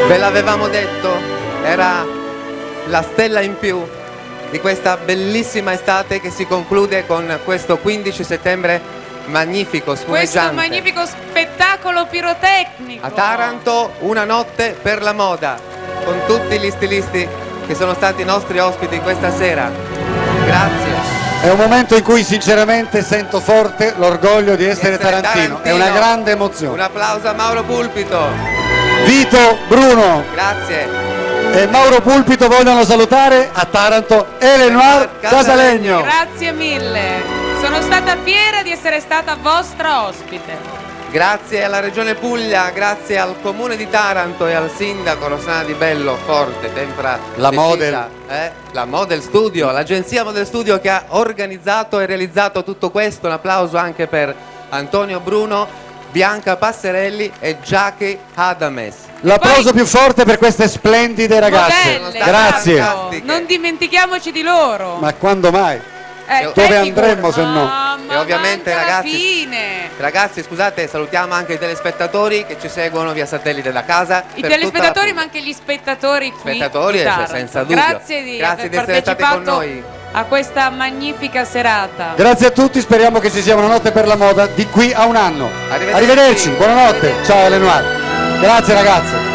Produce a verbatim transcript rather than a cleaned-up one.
Ve l'avevamo detto, era la stella in più di questa bellissima estate che si conclude con questo quindici settembre magnifico, spumeggiante. Questo magnifico spettacolo pirotecnico. A Taranto, una notte per la moda, con tutti gli stilisti che sono stati i nostri ospiti questa sera. Grazie. È un momento in cui sinceramente sento forte l'orgoglio di essere, Di essere tarantino. tarantino. È una grande emozione. Un applauso a Mauro Pulpito. Vito, Bruno Grazie. e Mauro Pulpito vogliono salutare a Taranto Elenoir Casalegno. Grazie mille. Sono stata fiera di essere stata vostra ospite. Grazie alla Regione Puglia, grazie al Comune di Taranto e al Sindaco Rossana Di Bello, forte, tempra La decisa, Model. eh? La Model Studio, l'agenzia Model Studio che ha organizzato e realizzato tutto questo. Un applauso anche per Antonio Bruno, Bianca Passerelli e Jackie Adames. L'applauso più forte per queste splendide ragazze. Modelle, Grazie. Taranto. Non dimentichiamoci di loro. Ma quando mai? Eh, Dove te andremo figura- se no? Mamma, E ovviamente, manca la ragazzi, fine. Ragazzi, scusate, salutiamo anche i telespettatori che ci seguono via satellite da casa. I per telespettatori, tutta ma anche gli spettatori qui Spettatori, di cioè, Taranto. senza dubbio. Grazie di Grazie aver di essere stati partecipato con noi. a questa magnifica serata. Grazie a tutti, speriamo che ci sia una notte per la moda di qui a un anno. Arrivederci. Arrivederci, buonanotte. Ciao Elenoir. Grazie ragazze.